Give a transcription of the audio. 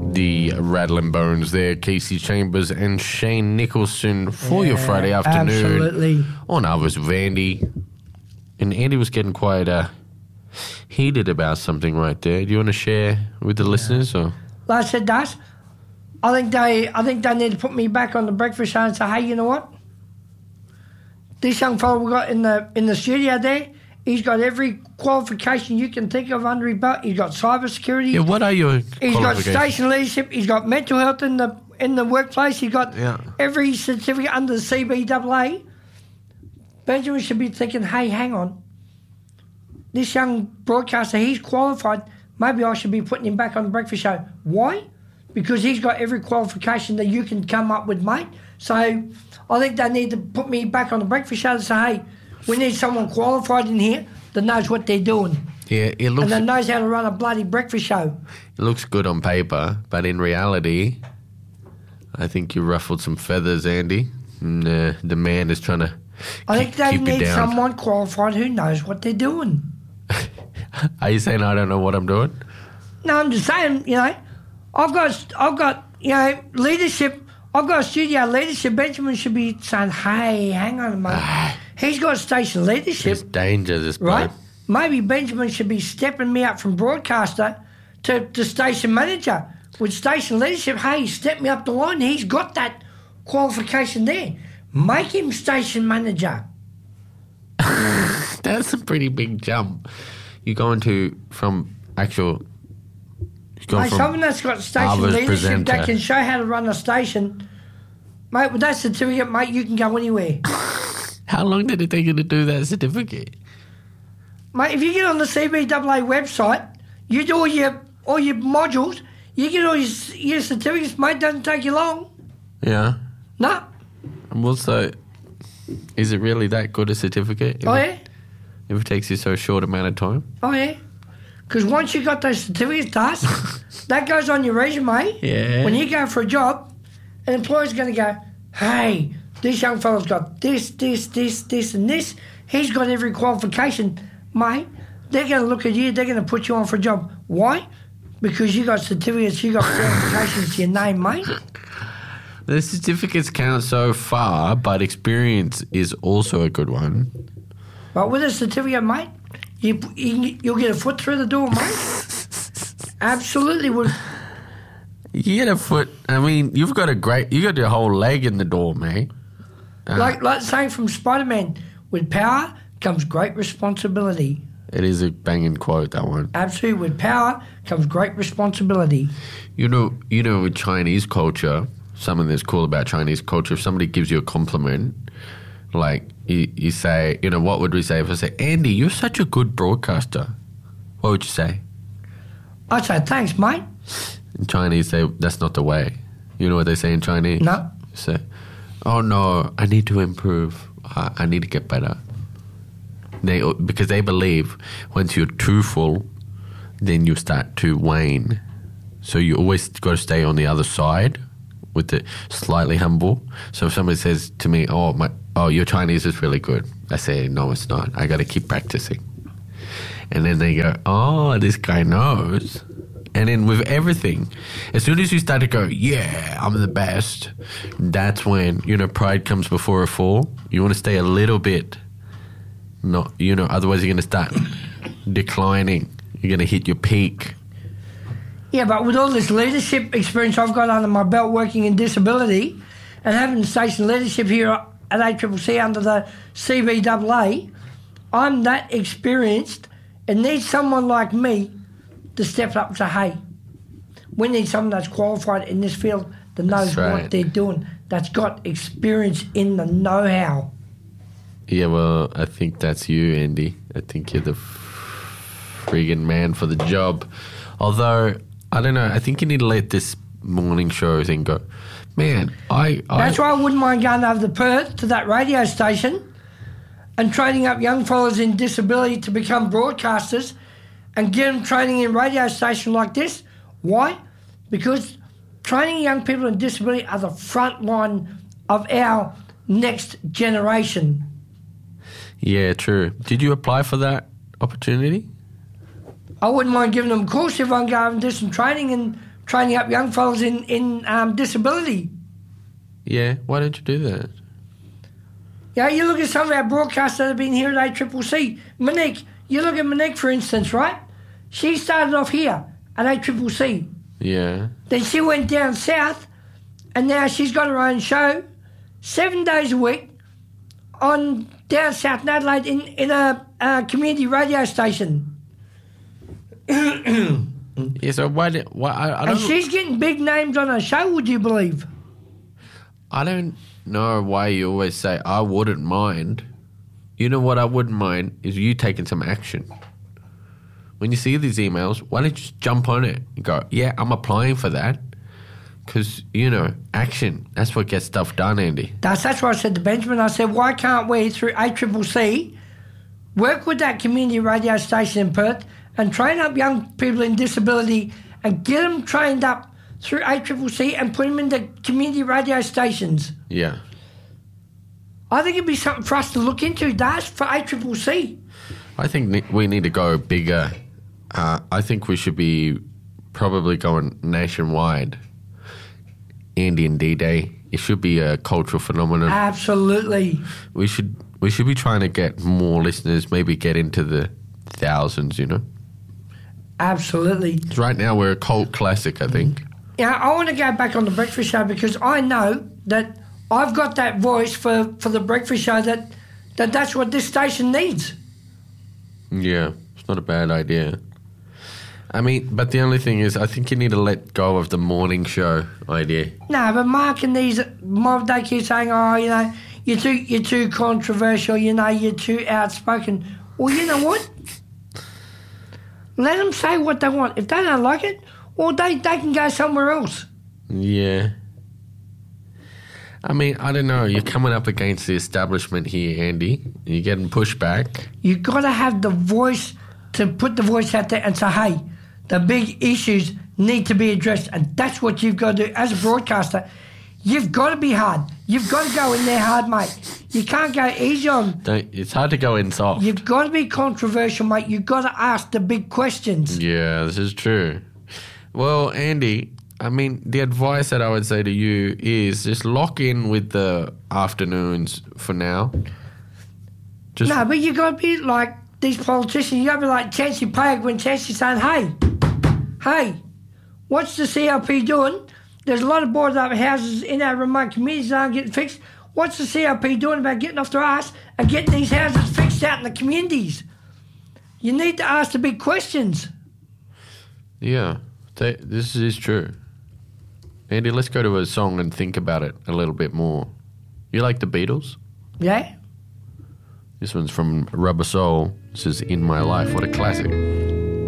the Rattling Bones there, Casey Chambers and Shane Nicholson for your Friday afternoon. Absolutely. On Others with Andy. And Andy was getting quite heated about something right there. Do you want to share with the listeners? Or? Like I said, Das, I think they need to put me back on the breakfast show and say, hey, you know what? This young fellow we got in the studio there, he's got every qualification you can think of under his belt. He's got cyber security. Yeah, what are your He's got station leadership. He's got mental health in the workplace. He's got every certificate under the CBAA. Benjamin should be thinking, hey, hang on. This young broadcaster, he's qualified. Maybe I should be putting him back on the breakfast show. Why? Because he's got every qualification that you can come up with, mate. So I think they need to put me back on the breakfast show and say, hey, we need someone qualified in here that knows what they're doing. Yeah, it looks... And that knows how to run a bloody breakfast show. It looks good on paper, but in reality, I think you ruffled some feathers, Andy. And the man is trying to I think they keep you need down. someone qualified who knows what they're doing. Are you saying I don't know what I'm doing? No, I'm just saying, I've got leadership. I've got studio leadership. Benjamin should be saying, hey, hang on a moment. He's got station leadership. There's danger, this right? bloke. Maybe Benjamin should be stepping me up from broadcaster to station manager. With station leadership, hey, step me up the line. He's got that qualification there. Make him station manager. That's a pretty big jump. You're going from Someone that's got station leadership presenter. that can show how to run a station. Mate, with that certificate, mate, you can go anywhere. How long did it take you to do that certificate? Mate, if you get on the CBAA website, you do all your modules, you get all your certificates, mate, it doesn't take you long. Yeah. No. And also, is it really that good a certificate? Yeah? If it takes you so short amount of time? Oh, yeah. Because once you got those certificates, that goes on your resume. Yeah. When you go for a job, an employer's going to go, hey, this young fella's got this, and this. He's got every qualification. Mate, they're going to look at you. They're going to put you on for a job. Why? Because you got certificates, you got qualifications to your name, mate. The certificates count so far, but experience is also a good one. But with a certificate, mate, you'll get a foot through the door, mate. Absolutely would. You get a foot. I mean, you got your whole leg in the door, mate. Like saying from Spider-Man, with power comes great responsibility. It is a banging quote, that one. Absolutely, with power comes great responsibility. You know, with Chinese culture, something that's cool about Chinese culture, if somebody gives you a compliment, like you say, what would we say if I say, Andy, you're such a good broadcaster? What would you say? I'd say, thanks, mate. In Chinese, that's not the way. You know what they say in Chinese? No. They say, oh no, I need to improve. I need to get better. Because they believe once you're too full, then you start to wane. So you always got to stay on the other side with the slightly humble. So if somebody says to me, your Chinese is really good, I say, no, it's not. I got to keep practicing. And then they go, oh, this guy knows. And then with everything, as soon as you start to go, yeah, I'm the best, that's when, pride comes before a fall. You want to stay a little bit, otherwise you're going to start declining. You're going to hit your peak. Yeah, but with all this leadership experience I've got under my belt working in disability and having station leadership here at ACCC under the CBAA, I'm that experienced and need someone like me to step up and say, hey, we need someone that's qualified in this field that knows what they're doing, that's got experience in the know-how. Yeah, well, I think that's you, Andy. I think you're the friggin' man for the job. Although, I don't know, I think you need to let this morning show thing go. Man, That's why I wouldn't mind going over to Perth to that radio station and training up young fellas in disability to become broadcasters and get them training in radio station like this. Why? Because training young people in disability are the front line of our next generation. Yeah, true. Did you apply for that opportunity? I wouldn't mind giving them a course if I can go and do some training training up young fellas in disability. Yeah, why don't you do that? Yeah, you look at some of our broadcasters that have been here at ACCC. Monique, you look at Monique, for instance, right? She started off here at ACCC. Yeah. Then she went down south, and now she's got her own show, 7 days a week, on down south in Adelaide in a community radio station. Yeah, so why I don't... And she's getting big names on her show, would you believe? I don't know why you always say, I wouldn't mind. You know what I wouldn't mind is you taking some action. When you see these emails, why don't you just jump on it and go, yeah, I'm applying for that. Because, action, that's what gets stuff done, Andy. That's what I said to Benjamin. I said, why can't we, through ACCC, work with that community radio station in Perth and train up young people in disability and get them trained up through ACCC and put them into community radio stations? Yeah. I think it'd be something for us to look into, Das, for ACCC. I think we need to go bigger. I think we should be probably going nationwide. Andy and D-Day. It should be a cultural phenomenon. Absolutely. We should be trying to get more listeners, maybe get into the thousands, Absolutely. Right now we're a cult classic, I think. Yeah, I want to go back on the breakfast show because I know that I've got that voice for the breakfast show that's what this station needs. Yeah, it's not a bad idea. I mean, but the only thing is, I think you need to let go of the morning show idea. No, but Mark and these mob, they keep saying, oh, you're too controversial, you're too outspoken. Well, you know what? Let them say what they want. If they don't like it, well, they can go somewhere else. Yeah. I mean, I don't know. You're coming up against the establishment here, Andy. You're getting pushed back. You've got to have the voice to put the voice out there and say, hey, the big issues need to be addressed. And that's what you've got to do as a broadcaster. You've got to be hard. You've got to go in there hard, mate. You can't go easy on... It's hard to go in soft. You've got to be controversial, mate. You've got to ask the big questions. Yeah, this is true. Well, Andy... I mean, the advice that I would say to you is just lock in with the afternoons for now. No, but you got to be like these politicians. You got to be like Chancey Payag when Chancey's saying, hey, what's the CLP doing? There's a lot of boarded up houses in our remote communities that aren't getting fixed. What's the CLP doing about getting off their ass and getting these houses fixed out in the communities? You need to ask the big questions. Yeah, this is true. Andy, let's go to a song and think about it a little bit more. You like the Beatles? Yeah. This one's from Rubber Soul. This is In My Life. What a classic.